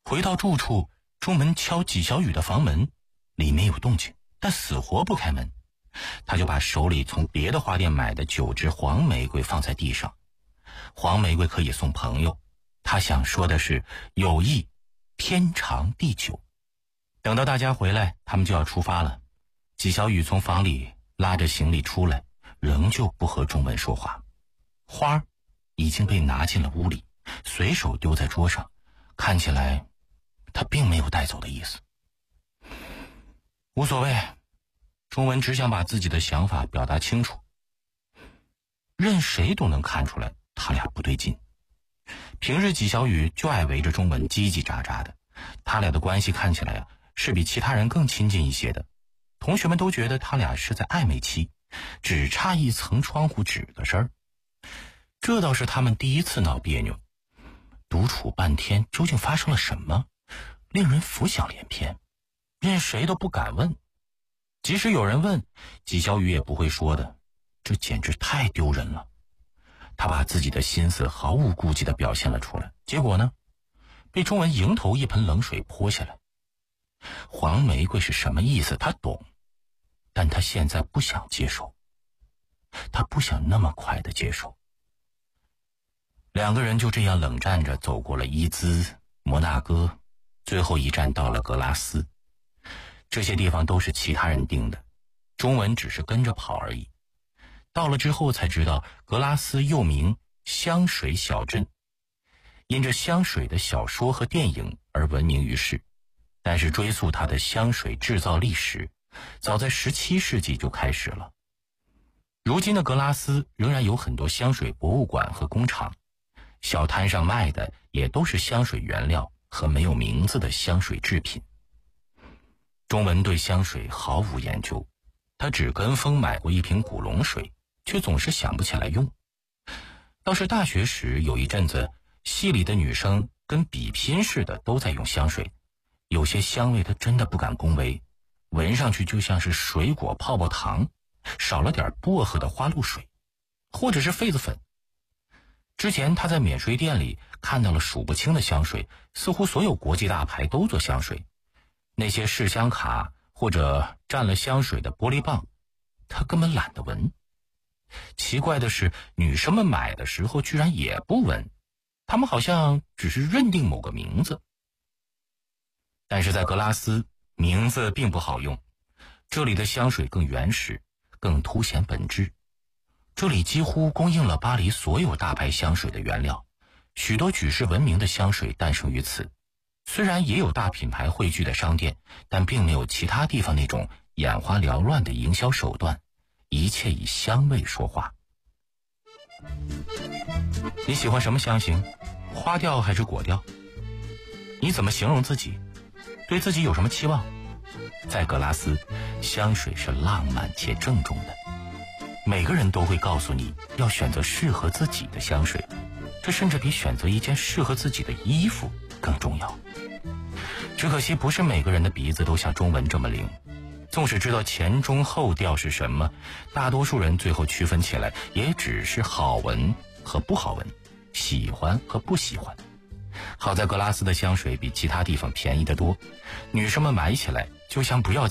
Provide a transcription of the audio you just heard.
回到住处，钟文敲纪晓雨的房门，里面有动静，但死活不开门。他就把手里从别的花店买的9支黄玫瑰放在地上。黄玫瑰可以送朋友，他想说的是友谊天长地久。等到大家回来，他们就要出发了。纪晓雨从房里拉着行李出来，仍旧不和钟文说话。花已经被拿进了屋里，随手丢在桌上，看起来他并没有带走的意思。无所谓，钟文只想把自己的想法表达清楚。任谁都能看出来他俩不对劲。平日纪晓雨就爱围着钟文叽叽喳喳的，他俩的关系看起来是比其他人更亲近一些的。同学们都觉得他俩是在暧昧期，只差一层窗户纸的事儿。这倒是他们第一次闹别扭。独处半天，究竟发生了什么，令人浮想联翩，任谁都不敢问。即使有人问，纪晓雨也不会说的，这简直太丢人了。他把自己的心思毫无顾忌地表现了出来，结果呢，被钟文迎头一盆冷水泼下来。黄玫瑰是什么意思他懂，但他现在不想接受，他不想那么快地接受。两个人就这样冷战着走过了伊兹、摩纳哥，最后一站到了格拉斯。这些地方都是其他人定的，钟文只是跟着跑而已。到了之后才知道，格拉斯又名香水小镇，因着香水的小说和电影而闻名于世。但是追溯它的香水制造历史，早在17世纪就开始了。如今的格拉斯仍然有很多香水博物馆和工厂，小摊上卖的也都是香水原料和没有名字的香水制品。钟文对香水毫无研究，他只跟风买过一瓶古龙水，却总是想不起来用。倒是大学时有一阵子，系里的女生跟比拼似的都在用香水，有些香味他真的不敢恭维，闻上去就像是水果泡泡糖，少了点薄荷的花露水，或者是痱子粉。之前他在免税店里看到了数不清的香水，似乎所有国际大牌都做香水。那些试香卡或者蘸了香水的玻璃棒，他根本懒得闻。奇怪的是，女生们买的时候居然也不闻，她们好像只是认定某个名字。但是在格拉斯，名字并不好用，这里的香水更原始，更凸显本质。这里几乎供应了巴黎所有大牌香水的原料，许多举世闻名的香水诞生于此。虽然也有大品牌汇聚的商店，但并没有其他地方那种眼花缭乱的营销手段，一切以香味说话。你喜欢什么香型？花调还是果调？你怎么形容自己？对自己有什么期望？在格拉斯，香水是浪漫且郑重的，每个人都会告诉你要选择适合自己的香水，这甚至比选择一件适合自己的衣服更重要。只可惜不是每个人的鼻子都像钟文这么灵，纵使知道前中后调是什么，大多数人最后区分起来也只是好闻和不好闻，喜欢和不喜欢。好在格拉斯的香水比其他地方便宜得多，女生们买起来就像不要